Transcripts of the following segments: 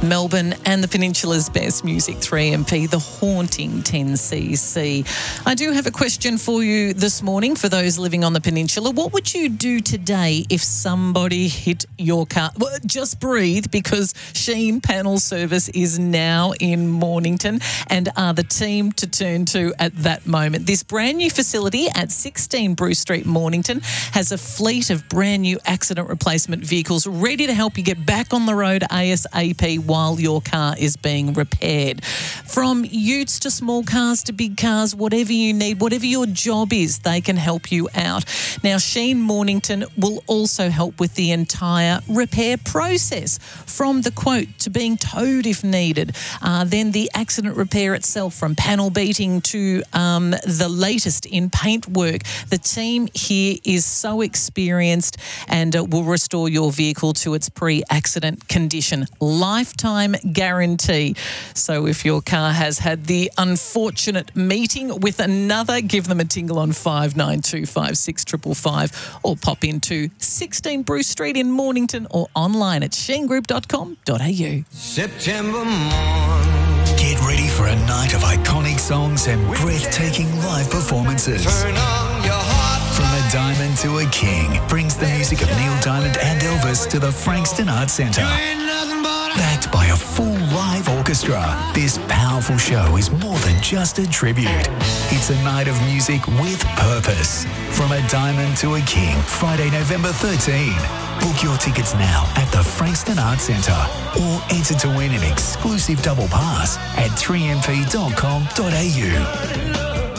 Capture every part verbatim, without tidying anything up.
Melbourne and the Peninsula's best music, three M P, the haunting ten C C. I do have a question for you this morning for those living on the Peninsula. What would you do today if somebody hit your car? Well, just breathe, because Sheen Panel Service is now in Mornington and are the team to turn to at that moment. This brand new facility at sixteen Bruce Street, Mornington, has a fleet of brand new accident replacement vehicles ready to help you get back on the road ASAP while your car is being repaired. From utes to small cars to big cars, whatever you need, whatever your job is, they can help you out. Now, Sheen Mornington will also help with the entire repair process, from the quote to being towed if needed, uh, then the accident repair itself, from panel beating to um, the latest in paint work. The team here is so experienced and uh, will restore your vehicle to its pre-accident condition. Lifetime guarantee. So if your car has had the unfortunate meeting with another, give them a tingle on five nine two five six five five five or pop into sixteen Bruce Street in Mornington or online at sheen group dot com dot a u. September morn. Get ready for a night of iconic songs and breathtaking live performances. Turn on your heart. From a diamond to a king brings the music of Neil Diamond and Elvis to the Frankston Arts Centre. Backed by a full live orchestra, this powerful show is more than just a tribute. It's a night of music with purpose. From a diamond to a king, Friday, November thirteenth. Book your tickets now at the Frankston Arts Centre or enter to win an exclusive double pass at three m p dot com dot a u.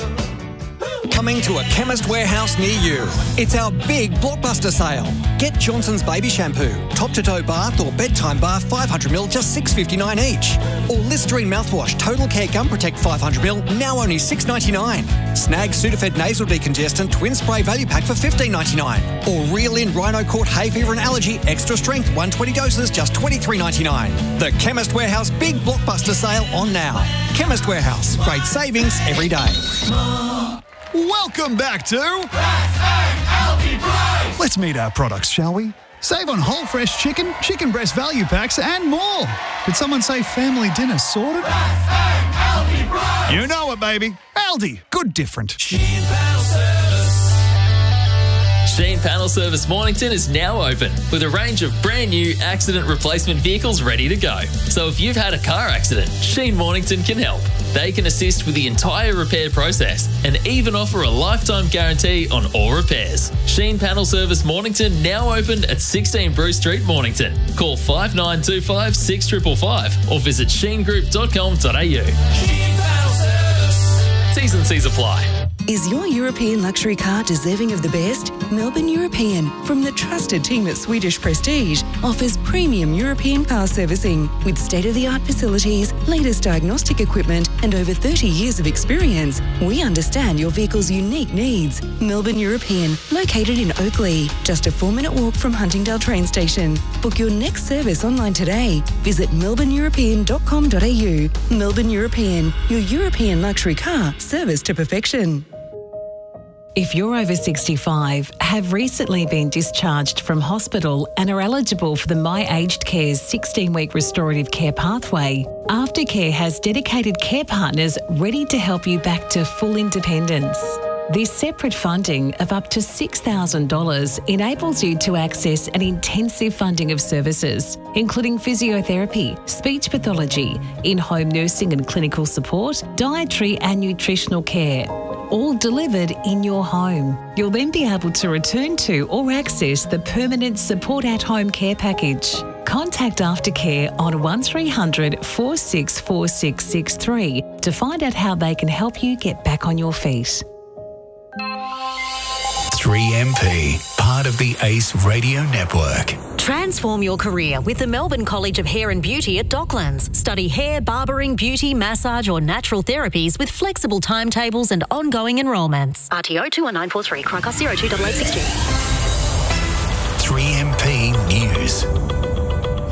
Coming to a Chemist Warehouse near you. It's our big blockbuster sale. Get Johnson's Baby Shampoo, top-to-toe bath or bedtime bath five hundred milliliters, just six dollars fifty-nine each. Or Listerine mouthwash, Total Care Gum Protect five hundred milliliters, now only six dollars ninety-nine. Snag Sudafed Nasal Decongestant Twin Spray Value Pack for fifteen dollars ninety-nine. Or Reel In Rhino Court Hay Fever and Allergy Extra Strength one hundred twenty doses, just twenty-three dollars ninety-nine. The Chemist Warehouse big blockbuster sale on now. Chemist Warehouse, great savings every day. Welcome back to Let's meet our products, shall we? Save on whole fresh chicken, chicken breast value packs and more. Did someone say family dinner sorted? You know it, baby. Aldi, good different. Sheen Panel Service Mornington is now open with a range of brand new accident replacement vehicles ready to go. So if you've had a car accident, Sheen Mornington can help. They can assist with the entire repair process and even offer a lifetime guarantee on all repairs. Sheen Panel Service Mornington now open at sixteen Bruce Street, Mornington. Call five nine two five six five five five or visit sheen group dot com dot a u. T's and C's apply. Is your European luxury car deserving of the best? Melbourne European, from the trusted team at Swedish Prestige, offers premium European car servicing with state-of-the-art facilities, latest diagnostic equipment and over thirty years of experience. We understand your vehicle's unique needs. Melbourne European, located in Oakley, just a four-minute walk from Huntingdale train station. Book your next service online today. Visit melbourne european dot com dot a u. Melbourne European, your European luxury car serviced to perfection. If you're over sixty-five, have recently been discharged from hospital and are eligible for the My Aged Care's sixteen-week restorative care pathway, Aftercare has dedicated care partners ready to help you back to full independence. This separate funding of up to six thousand dollars enables you to access an intensive funding of services, including physiotherapy, speech pathology, in-home nursing and clinical support, dietary and nutritional care, all delivered in your home. You'll then be able to return to or access the permanent support at home care package. Contact Aftercare on one three hundred, four six four six six three to find out how they can help you get back on your feet. three M P, part of the ACE Radio Network. Transform your career with the Melbourne College of Hair and Beauty at Docklands. Study hair, barbering, beauty, massage or natural therapies with flexible timetables and ongoing enrolments. R T O two one nine four three, Crocus zero two eight eight six two. three M P News.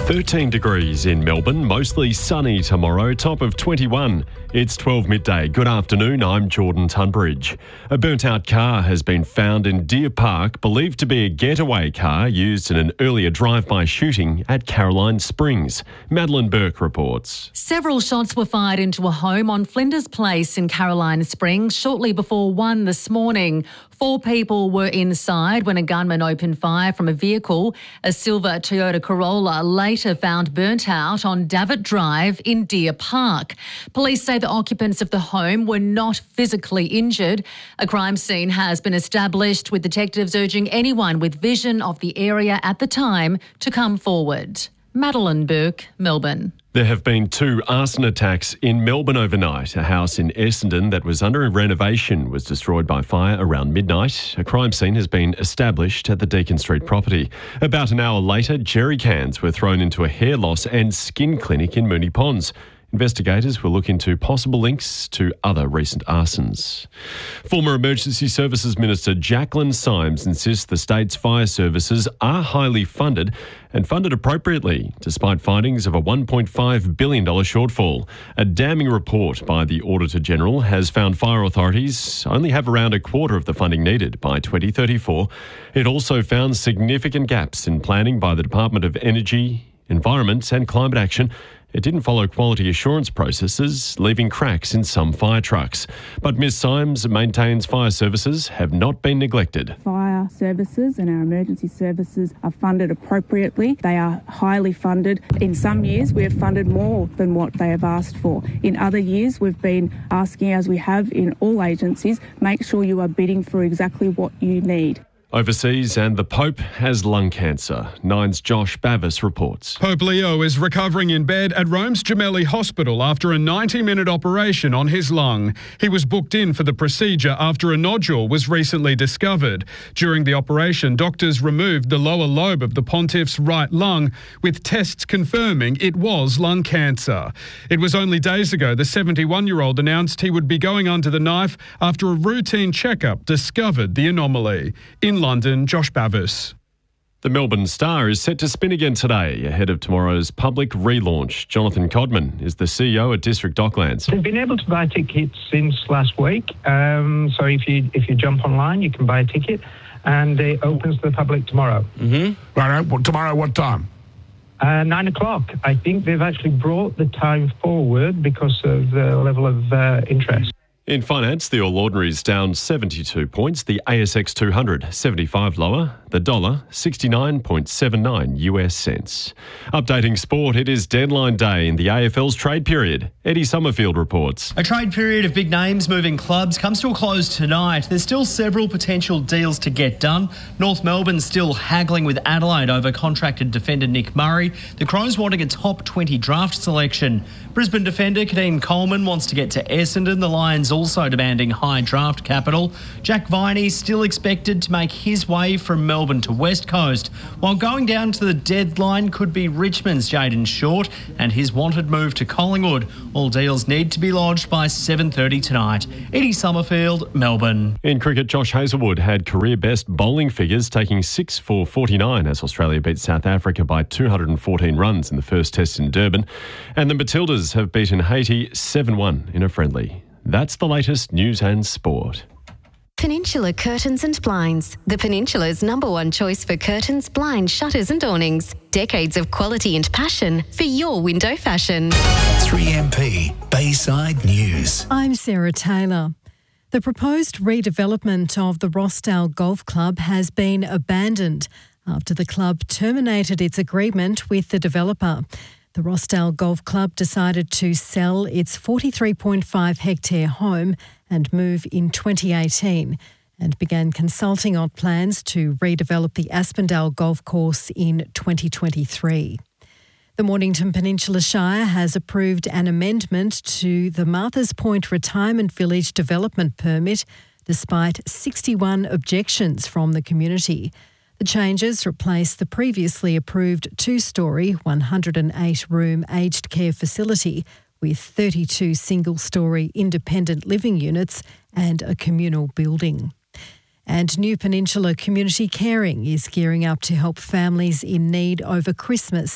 thirteen degrees in Melbourne, mostly sunny tomorrow, top of twenty-one. It's twelve midday. Good afternoon, I'm Jordan Tunbridge. A burnt-out car has been found in Deer Park, believed to be a getaway car used in an earlier drive-by shooting at Caroline Springs. Madeline Burke reports. Several shots were fired into a home on Flinders Place in Caroline Springs shortly before one this morning. Four people were inside when a gunman opened fire from a vehicle. A silver Toyota Corolla later found burnt out on Davitt Drive in Deer Park. Police say the occupants of the home were not physically injured. A crime scene has been established, with detectives urging anyone with vision of the area at the time to come forward. Madeline Burke, Melbourne. There have been two arson attacks in Melbourne overnight. A house in Essendon that was under renovation was destroyed by fire around midnight. A crime scene has been established at the Deakin Street property. About an hour later, jerry cans were thrown into a hair loss and skin clinic in Moonee Ponds. Investigators will look into possible links to other recent arsons. Former Emergency Services Minister Jacqueline Symes insists the state's fire services are highly funded and funded appropriately, despite findings of a one point five billion dollars shortfall. A damning report by the Auditor-General has found fire authorities only have around a quarter of the funding needed by twenty thirty-four. It also found significant gaps in planning by the Department of Energy, Environment and Climate Action. It didn't follow quality assurance processes, leaving cracks in some fire trucks. But Miz Symes maintains fire services have not been neglected. Fire services and our emergency services are funded appropriately. They are highly funded. In some years, we have funded more than what they have asked for. In other years, we've been asking, as we have in all agencies, make sure you are bidding for exactly what you need. Overseas, and the Pope has lung cancer. Nine's Josh Bavis reports. Pope Leo is recovering in bed at Rome's Gemelli Hospital after a ninety-minute operation on his lung. He was booked in for the procedure after a nodule was recently discovered. During the operation, doctors removed the lower lobe of the pontiff's right lung, with tests confirming it was lung cancer. It was only days ago the seventy-one-year-old announced he would be going under the knife after a routine checkup discovered the anomaly. In London, Josh Bavis. The Melbourne Star is set to spin again today ahead of tomorrow's public relaunch. Jonathan Codman is the C E O at District Docklands. They've been able to buy tickets since last week. Um, so if you if you jump online, you can buy a ticket, and it opens to the public tomorrow. Mm-hmm. Right. Well, tomorrow, what time? Uh, nine o'clock. I think they've actually brought the time forward because of the level of uh, interest. In finance, the All Ordinaries down seventy-two points, the A S X two hundred seventy-five lower, the dollar sixty-nine point seven nine U S cents. Updating sport, it is deadline day in the A F L's trade period. Eddie Summerfield reports. A trade period of big names moving clubs comes to a close tonight. There's still several potential deals to get done. North Melbourne still haggling with Adelaide over contracted defender Nick Murray. The Crows wanting a top twenty draft selection. Brisbane defender Kadeen Coleman wants to get to Essendon. The Lions also demanding high draft capital. Jack Viney still expected to make his way from Melbourne to West Coast, while going down to the deadline could be Richmond's Jayden Short and his wanted move to Collingwood. All deals need to be lodged by seven thirty tonight. Eddie Summerfield, Melbourne. In cricket, Josh Hazlewood had career best bowling figures, taking six for forty-nine as Australia beat South Africa by two hundred fourteen runs in the first test in Durban. And the Matildas have beaten Haiti seven one in a friendly. That's the latest news and sport. Peninsula Curtains and Blinds, the Peninsula's number one choice for curtains, blinds, shutters and awnings. Decades of quality and passion for your window fashion. three M P Bayside News. I'm Sarah Taylor. The proposed redevelopment of the Rossdale Golf Club has been abandoned after the club terminated its agreement with the developer. The Rossdale Golf Club decided to sell its forty-three point five hectare home and move in twenty eighteen and began consulting on plans to redevelop the Aspendale Golf Course in twenty twenty-three. The Mornington Peninsula Shire has approved an amendment to the Martha's Point Retirement Village development permit despite sixty-one objections from the community. The changes replace the previously approved two-storey, one hundred eight room aged care facility with thirty-two single-storey independent living units and a communal building. And New Peninsula Community Caring is gearing up to help families in need over Christmas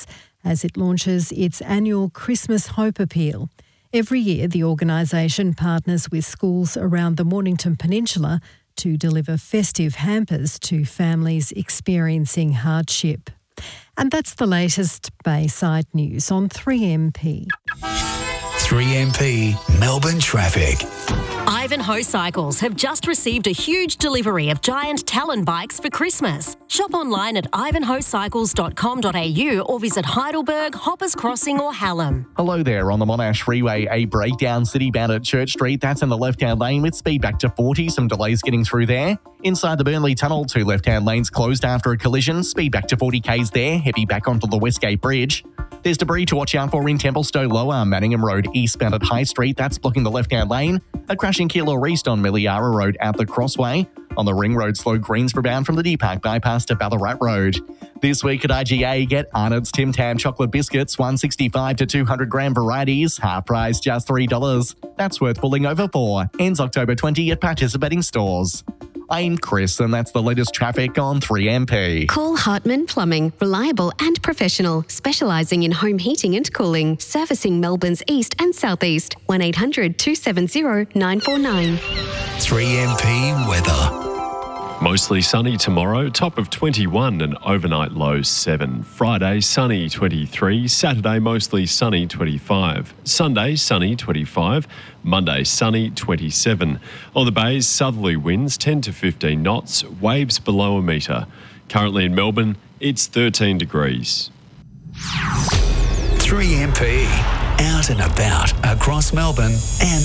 as it launches its annual Christmas Hope Appeal. Every year, the organisation partners with schools around the Mornington Peninsula to deliver festive hampers to families experiencing hardship. And that's the latest Bayside news on three M P. three M P Melbourne traffic. Ivanhoe Cycles have just received a huge delivery of giant Talon bikes for Christmas. Shop online at ivanhoe cycles dot com dot a u or visit Heidelberg, Hoppers Crossing or Hallam. Hello there on the Monash Freeway. A breakdown city-bound at Church Street. That's in the left-hand lane with speed back to forty. Some delays getting through there. Inside the Burnley Tunnel, two left-hand lanes closed after a collision. Speed back to forty k's there. Heavy back onto the Westgate Bridge. There's debris to watch out for in Templestowe Lower, Manningham Road eastbound at High Street. That's blocking the left-hand lane. A crash in Keilor East on Milliara Road at the Crossway. On the Ring Road, slow Greensborough bound from the D Park bypass to Ballarat Road. This week at I G A, get Arnott's Tim Tam chocolate biscuits, one sixty-five to two hundred gram varieties, half price just three dollars. That's worth pulling over for. Ends October twentieth at participating stores. I'm Chris, and that's the latest traffic on three M P. Call Hartman Plumbing, reliable and professional, specialising in home heating and cooling, servicing Melbourne's east and southeast. one eight hundred two seven zero nine four nine. three M P weather. Mostly sunny tomorrow, top of twenty-one and overnight low seven. Friday, sunny twenty-three. Saturday, mostly sunny twenty-five. Sunday, sunny twenty-five. Monday, sunny twenty-seven. On the bays, southerly winds ten to fifteen knots, waves below a metre. Currently in Melbourne, it's thirteen degrees. three M P, out and about across Melbourne and